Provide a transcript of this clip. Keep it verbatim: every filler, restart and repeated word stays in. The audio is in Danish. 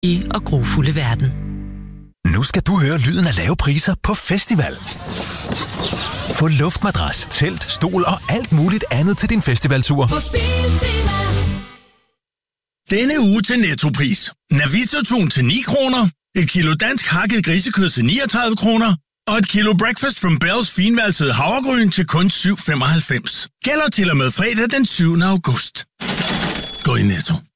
i og grufulde verden. Nu skal du høre lyden af lave priser på festival. Få luftmadras, telt, stol og alt muligt andet til din festivaltur. På Biltema. Denne uge til Nettopris. Navita-tun til ni kroner, et kilo dansk hakket grisekød til niogtredive kroner, og et kilo Breakfast from Bells finvalsede havregryn til kun syv femoghalvfems. Gælder til og med fredag den syvende august. Gå i Netto.